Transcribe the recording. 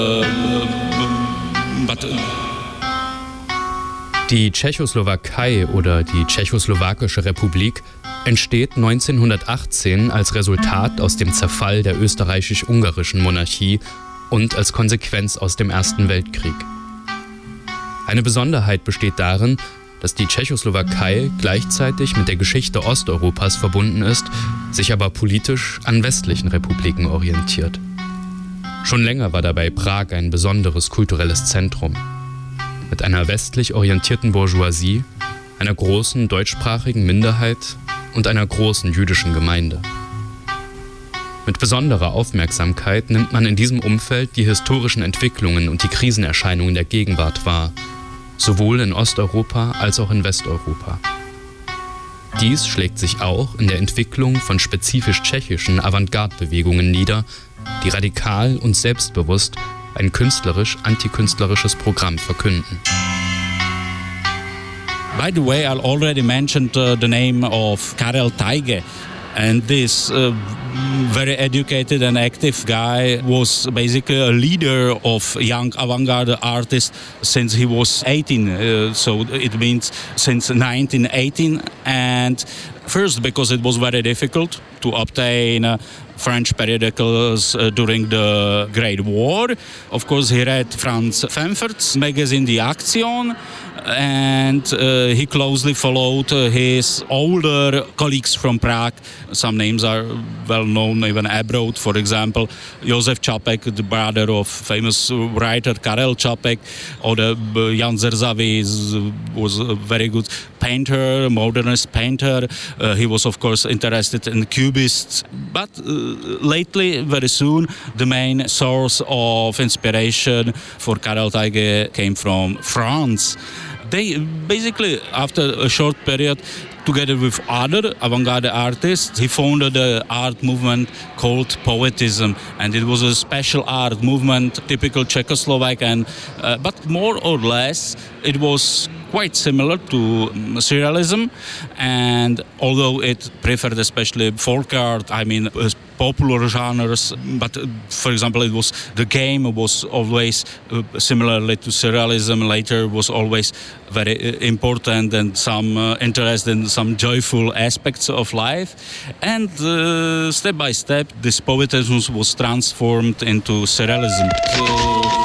Die Tschechoslowakei oder die Tschechoslowakische Republik entsteht 1918 als Resultat aus dem Zerfall der österreichisch-ungarischen Monarchie und als Konsequenz aus dem Ersten Weltkrieg. Eine Besonderheit besteht darin, dass die Tschechoslowakei gleichzeitig mit der Geschichte Osteuropas verbunden ist, sich aber politisch an westlichen Republiken orientiert. Schon länger war dabei Prag ein besonderes kulturelles Zentrum. Mit einer westlich orientierten Bourgeoisie, einer großen deutschsprachigen Minderheit und einer großen jüdischen Gemeinde. Mit besonderer Aufmerksamkeit nimmt man in diesem Umfeld die historischen Entwicklungen und die Krisenerscheinungen der Gegenwart wahr, sowohl in Osteuropa als auch in Westeuropa. Dies schlägt sich auch in der Entwicklung von spezifisch tschechischen Avantgarde-Bewegungen nieder, die radikal und selbstbewusst ein künstlerisch-antikünstlerisches Programm verkünden. By the way, I already mentioned the name of Karel Tajge. And this very educated and active guy was basically a leader of young avant-garde artists since he was 18. So it means since 1918. And first, because it was very difficult to obtain French periodicals during the Great War. Of course, he read Franz Pfeffert's magazine Die Aktion, and he closely followed his older colleagues from Prague. Some names are well known even abroad. For example, Josef Čapek, the brother of famous writer Karel Čapek, or Jan Zrzavi was a very good painter, modernist painter. He was, of course, interested in Cubists. But lately, very soon, the main source of inspiration for Karel Tajge came from France. They basically, after a short period, together with other avant-garde artists, he founded an art movement called Poetism, and it was a special art movement, typical Czechoslovak, but more or less it was quite similar to surrealism, and although it preferred especially folk art, I mean popular genres, but for example the game was always similarly to surrealism, later was always very important and some interest in some joyful aspects of life, and step by step this poetism was transformed into surrealism.